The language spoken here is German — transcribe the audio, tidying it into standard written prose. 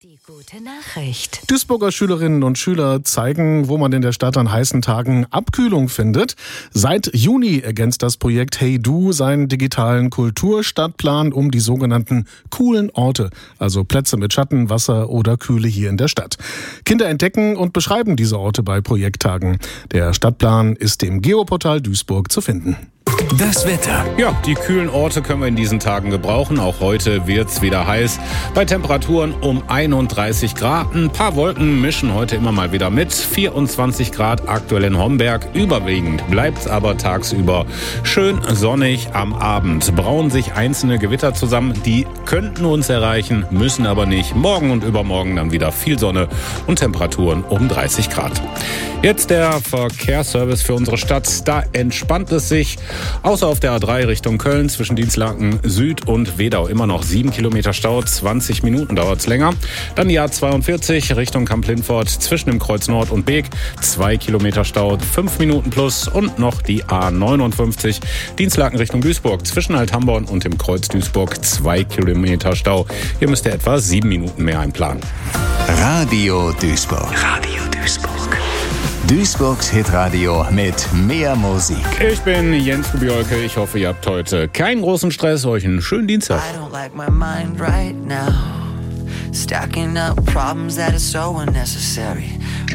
Die gute Nachricht. Duisburger Schülerinnen und Schüler zeigen, wo man in der Stadt an heißen Tagen Abkühlung findet. Seit Juni ergänzt das Projekt Hey Du seinen digitalen Kulturstadtplan um die sogenannten coolen Orte, also Plätze mit Schatten, Wasser oder Kühle hier in der Stadt. Kinder entdecken und beschreiben diese Orte bei Projekttagen. Der Stadtplan ist im Geoportal Duisburg zu finden. Das Wetter. Ja, die kühlen Orte können wir in diesen Tagen gebrauchen. Auch heute wird's wieder heiß. Bei Temperaturen um 31 Grad. Ein paar Wolken mischen heute immer mal wieder mit. 24 Grad aktuell in Homberg. Überwiegend bleibt's aber tagsüber schön sonnig. Am Abend brauen sich einzelne Gewitter zusammen. Die könnten uns erreichen, müssen aber nicht. Morgen und übermorgen dann wieder viel Sonne und Temperaturen um 30 Grad. Jetzt der Verkehrsservice für unsere Stadt. Da entspannt es sich. Außer auf der A3 Richtung Köln zwischen Dienstlaken Süd und Wedau immer noch 7 Kilometer Stau, 20 Minuten dauert's länger. Dann die A42 Richtung Kamp-Lindfort zwischen dem Kreuz Nord und Beek, 2 Kilometer Stau, 5 Minuten plus. Und noch die A59 Dienstlaken Richtung Duisburg zwischen Althamborn und dem Kreuz Duisburg, 2 Kilometer Stau. Hier müsst ihr etwa 7 Minuten mehr einplanen. Radio Duisburg. Radio Duisburg. Duisburgs Hitradio mit mehr Musik. Ich bin Jens Kubiolke. Ich hoffe, ihr habt heute keinen großen Stress. Euch einen schönen Dienstag. I don't like my mind right now. Stacking up problems that are so unnecessary.